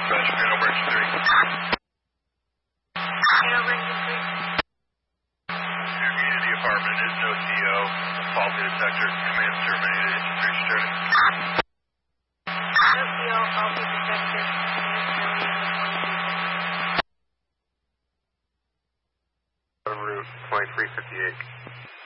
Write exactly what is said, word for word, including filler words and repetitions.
Dispatch, Panel Branch three. Panel Branch three. Community apartment is no C O. Faulty detector. Command terminated. Engine three starting. No C O, faulty detector. Command terminated. Route twenty-three fifty-eight.